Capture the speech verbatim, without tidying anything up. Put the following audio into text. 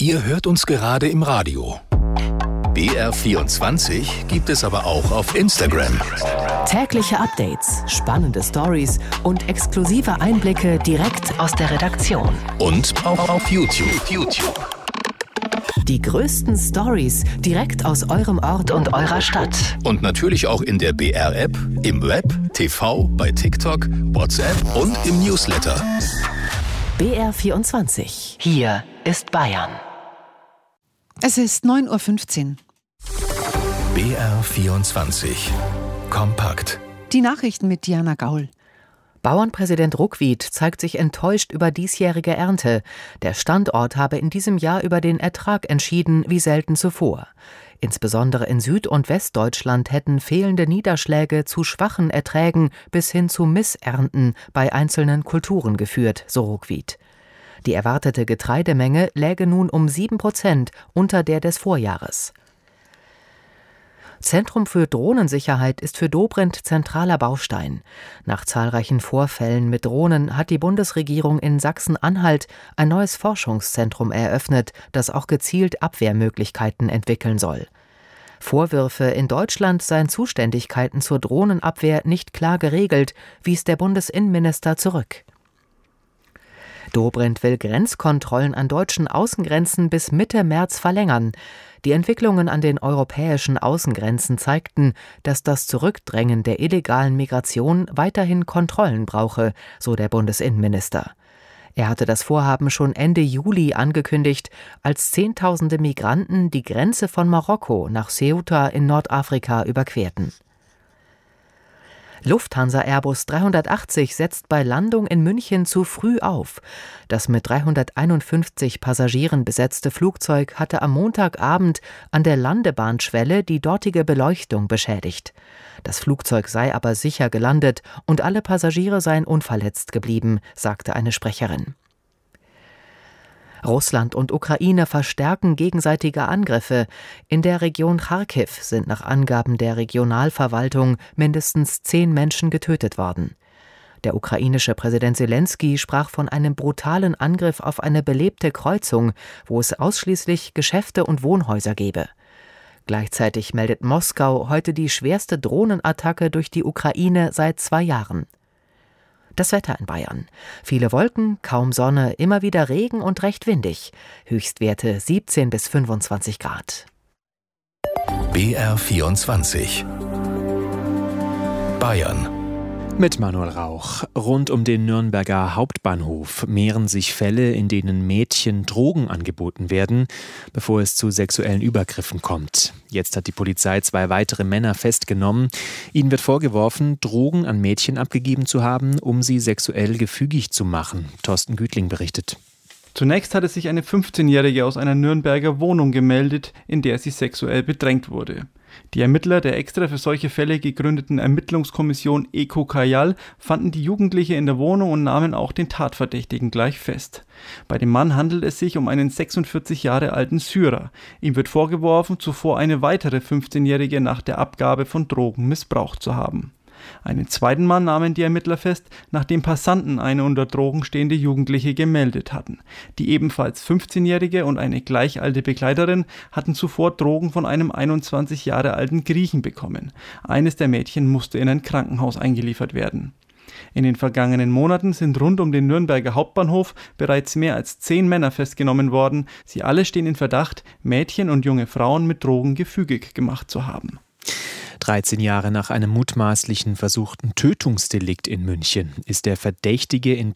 Ihr hört uns gerade im Radio. B R vierundzwanzig gibt es aber auch auf Instagram. Tägliche Updates, spannende Stories und exklusive Einblicke direkt aus der Redaktion. Und auch auf YouTube. YouTube. Die größten Stories direkt aus eurem Ort und eurer Stadt. Und natürlich auch in der B R-App, im Web, T V, bei TikTok, WhatsApp und im Newsletter. B R vierundzwanzig. Hier ist Bayern. Es ist neun Uhr fünfzehn. B R vierundzwanzig. Kompakt. Die Nachrichten mit Diana Gaul. Bauernpräsident Ruckwied zeigt sich enttäuscht über diesjährige Ernte. Der Standort habe in diesem Jahr über den Ertrag entschieden, wie selten zuvor. Insbesondere in Süd- und Westdeutschland hätten fehlende Niederschläge zu schwachen Erträgen bis hin zu Missernten bei einzelnen Kulturen geführt, so Ruckwied. Die erwartete Getreidemenge läge nun um sieben Prozent unter der des Vorjahres. Zentrum für Drohnensicherheit ist für Dobrindt zentraler Baustein. Nach zahlreichen Vorfällen mit Drohnen hat die Bundesregierung in Sachsen-Anhalt ein neues Forschungszentrum eröffnet, das auch gezielt Abwehrmöglichkeiten entwickeln soll. Vorwürfe, in Deutschland seien Zuständigkeiten zur Drohnenabwehr nicht klar geregelt, wies der Bundesinnenminister zurück. Dobrindt will Grenzkontrollen an deutschen Außengrenzen bis Mitte März verlängern. Die Entwicklungen an den europäischen Außengrenzen zeigten, dass das Zurückdrängen der illegalen Migration weiterhin Kontrollen brauche, so der Bundesinnenminister. Er hatte das Vorhaben schon Ende Juli angekündigt, als Zehntausende Migranten die Grenze von Marokko nach Ceuta in Nordafrika überquerten. Lufthansa Airbus dreihundertachtzig setzt bei Landung in München zu früh auf. Das mit dreihunderteinundfünfzig Passagieren besetzte Flugzeug hatte am Montagabend an der Landebahnschwelle die dortige Beleuchtung beschädigt. Das Flugzeug sei aber sicher gelandet und alle Passagiere seien unverletzt geblieben, sagte eine Sprecherin. Russland und Ukraine verstärken gegenseitige Angriffe. In der Region Charkiw sind nach Angaben der Regionalverwaltung mindestens zehn Menschen getötet worden. Der ukrainische Präsident Selenskyj sprach von einem brutalen Angriff auf eine belebte Kreuzung, wo es ausschließlich Geschäfte und Wohnhäuser gebe. Gleichzeitig meldet Moskau heute die schwerste Drohnenattacke durch die Ukraine seit zwei Jahren. Das Wetter in Bayern. Viele Wolken, kaum Sonne, immer wieder Regen und recht windig. Höchstwerte siebzehn bis fünfundzwanzig Grad. B R vierundzwanzig. Bayern. Mit Manuel Rauch. Rund um den Nürnberger Hauptbahnhof mehren sich Fälle, in denen Mädchen Drogen angeboten werden, bevor es zu sexuellen Übergriffen kommt. Jetzt hat die Polizei zwei weitere Männer festgenommen. Ihnen wird vorgeworfen, Drogen an Mädchen abgegeben zu haben, um sie sexuell gefügig zu machen. Thorsten Gütling berichtet. Zunächst hatte sich eine fünfzehnjährige aus einer Nürnberger Wohnung gemeldet, in der sie sexuell bedrängt wurde. Die Ermittler der extra für solche Fälle gegründeten Ermittlungskommission EcoKajal fanden die Jugendliche in der Wohnung und nahmen auch den Tatverdächtigen gleich fest. Bei dem Mann handelt es sich um einen sechsundvierzig Jahre alten Syrer. Ihm wird vorgeworfen, zuvor eine weitere fünfzehnjährige nach der Abgabe von Drogen missbraucht zu haben. Einen zweiten Mann nahmen die Ermittler fest, nachdem Passanten eine unter Drogen stehende Jugendliche gemeldet hatten. Die ebenfalls fünfzehnjährige und eine gleich alte Begleiterin hatten zuvor Drogen von einem einundzwanzig Jahre alten Griechen bekommen. Eines der Mädchen musste in ein Krankenhaus eingeliefert werden. In den vergangenen Monaten sind rund um den Nürnberger Hauptbahnhof bereits mehr als zehn Männer festgenommen worden. Sie alle stehen in Verdacht, Mädchen und junge Frauen mit Drogen gefügig gemacht zu haben. dreizehn Jahre nach einem mutmaßlichen versuchten Tötungsdelikt in München ist der Verdächtige in